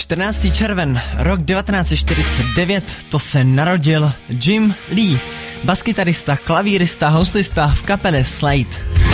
14. červen, rok 1949, to se narodil Jim Lee, baskytarista, klavírista, houslista v kapele Slade.